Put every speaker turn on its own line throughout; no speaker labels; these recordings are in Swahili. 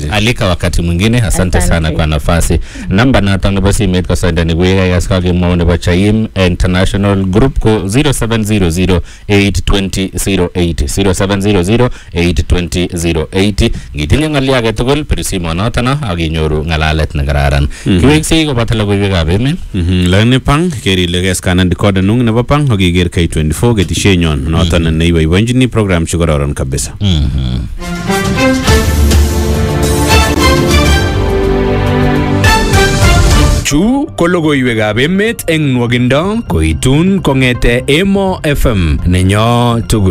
alika wakati mwingine. Asante sana kwa nafasi. Namba na tangu simet kwa sanda ni kuweka yaskagi maone wa Chaim International Group ko 0700 82008 0700 ngitili ngalia getugul perisimo notana aginyoru ngalalet nagararan kiweksi ko batala ko wega beme
lane pang keri leges kanan decoder nung ne pang agiger K24 getishenyon notana ne ibanjini program chugororon kabisa. Chu ko logoiwekab emet eng nwogindo koitun kongete Emo FM nenyo tugul.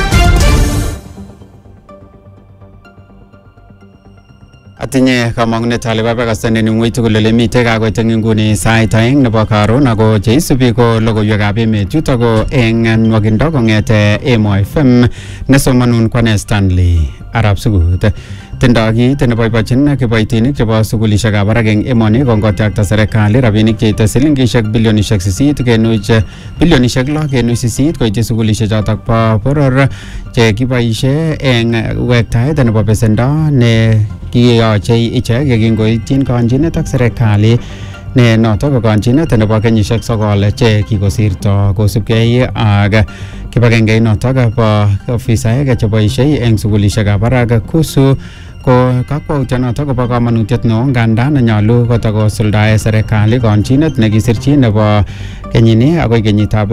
Atinye kamangunet ale babakastane ni ngoi tugul le mite kakoit eng nguni sait aeng nebo karon ako cheisubi ko logoiwekab emet yuto ko eng nwogindo kongete Emo FM nesomanun kwane Stanley Arab Sugut. Tindagi teneboibochin kiboitinik chebo sugulishekab barak eng emoni kongotyakta serikali rabinik cheite silingishek bilionishek 8 kenuch bilionishek 6.8 koityi sugulishechotok bo boror che kiboishe eng wektaet nebo besendo ne kiyochei ichek yekingoityin konchinet ak serikali ne notok ko konchinet nebo kenyishek 9 che kikosirto kosubkei ak kibagenge notok bo ofisaek cheboishe eng sugulishekab barak kusu ko kakwautyonotok kobo kamanutiet neo ngandan nyolu kotakosuldae serikali konchinet nekisirchi nebo kenyini akoi kenyitab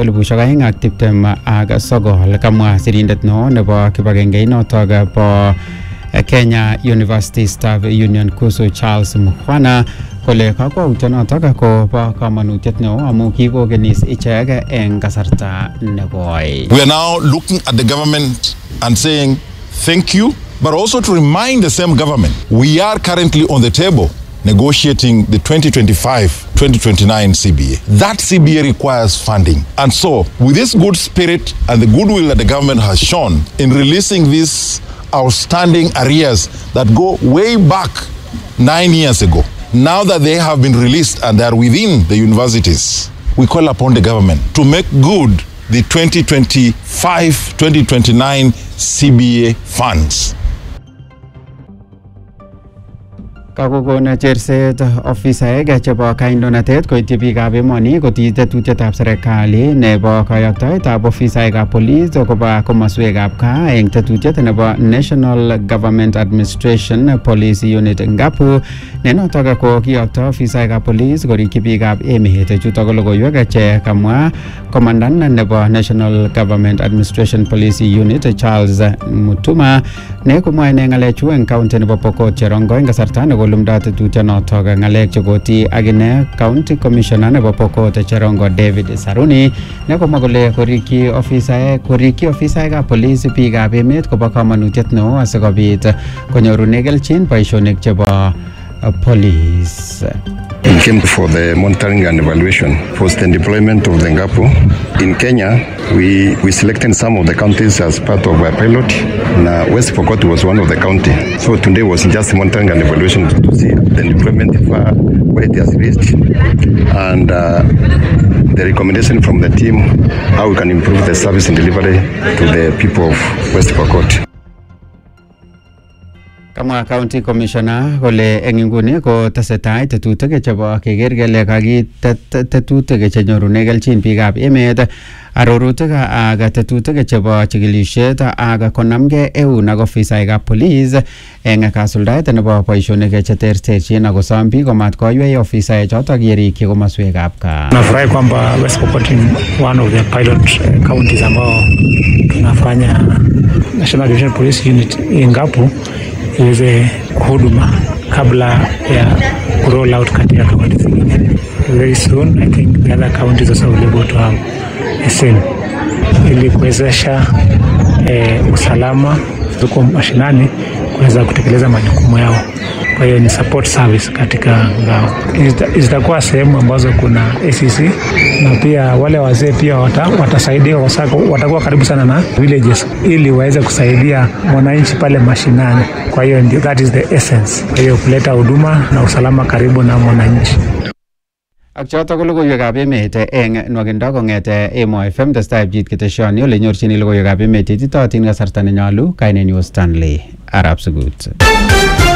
2029 kamwa sirindet neo nebo kibagenge notok bo Kenya University Staff Union Kusu Charles Mukhwana kole kakwautyonotok kobo kamanutiet neo amu kikokenis ichek eng kasarta nekoi.
We are now looking at the government and saying thank you, but also to remind the same government, we are currently on the table negotiating the 2025-2029 CBA. That CBA requires funding. And so, with this good spirit and the goodwill that the government has shown in releasing these outstanding arrears that go way back 9 years ago, now that they have been released and they are within the universities, we call upon the government to make good the 2025-2029 CBA funds.
Kakokon cherset ofisaek chebo kandoinatet koityi biikab emoni kotii tetutietab serikali nebo kayoktoetab ofisaekab police koba komoswekab gaa eng tetutiet nebo National Government Administration Police Unit Ngapu ne notok ko kiyokto ofisaekab police korikyi biikab emet. Chutok ko logoiwek che kamwa komandan nebo National Government Administration Police Unit Charles Mutuma ne komwae ne ngalechu eng county nebo Pokot Cherongo eng kasarta lumda tetutyonotok ngalek chekoti akine County Commissioner nebo Pokot Cherongo David Saruni ne komwa kole korikyi ofisaekab police biikab emet kobo kamanutiet neo asikobit konyorune kelchin boisionik chebo police.
We came for the monitoring and evaluation post the deployment of the Ngapu. In Kenya, we selected some of the counties as part of a pilot. Now, West Pokot was one of the county. So today was just monitoring and evaluation to see the deployment, where it has reached, and the recommendation from the team, how we can improve the service and delivery to the people of West Pokot.
Kama County Commissioner kole eng inguni ko tesetai tetutik chebo keker kele kakitet tetutik chenyorune kelchin biikab emet, arorutik ak tetutik chebo chikilishet ak konamgei eun ak ofisaekab police eng kasuldaet nebo boisionik cheterterchin ak kosom biik komat koywei ofisaechotok yerikyi komoswekab gaa.
Nafurahi kwamba West Pokot in one of the pilot counties ambao tunafanya National Division Police Unit Ngapu iweze huduma kabla ya roll out katika kaunti zingine. Very soon, I think the other counties also will be able to have the same, ili kuwezesha usalama huko mashinani kuweza kutekeleza majukumu yao. Kwa hiyo ni support service katika ngao. Zitakuwa sehemu ambazo kuna ACC na pia wale wazee pia watasaidia, watakuwa karibu sana na villages ili waweze kusaidia mwananchi pale mashinani. Kwa hiyo that is the essence. Kwa hiyo kuleta huduma na usalama karibu na mwananchi.
Ak chotok ko logoiwekab emet eng nwogindo kongete Emo FM testai pchit keteshoni ole nyorchini logoiwekab emet ititootin kasarta nenyolu. Kainenyu Stanley Arab Sugut.